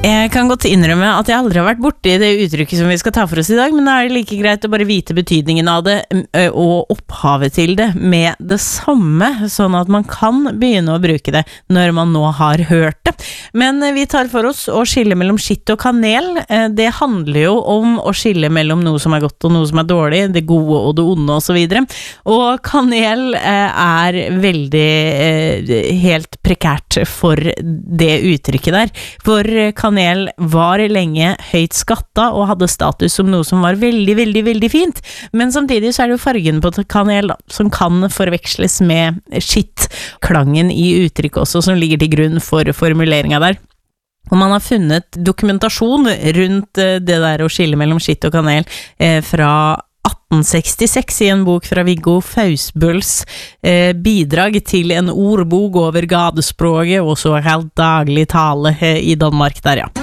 Jeg kan godt innrømme at jeg aldri har vært borte i det uttrykket som vi skal ta for oss i dag, men da er det like greit å bare vite betydningen av det og opphavet til det med det samme, sånn at man kan begynne å bruke det når man nå har hørt det. Men vi tar for oss å skille mellom skitt og kanel. Det handler jo om å skille mellom noe som er godt og noe som er dårlig, det gode og det onde og så videre. Og kanel er veldig helt prekært for det uttrykket der. For kanel var lenge høyt skatta og hadde status som noe som var veldig, veldig, veldig fint. Men samtidig så er det jo fargen på kanel da, som kan forveksles med skitt. Klangen i uttrykk også som ligger til grunn for formuleringen der. Og man har funnet dokumentasjon rundt det der å skille mellom skitt og kanel fra 1866 i en bok fra Viggo Fausbøls bidrag til en ordbok over gadespråket og såkalt daglig tale i Danmark der, ja.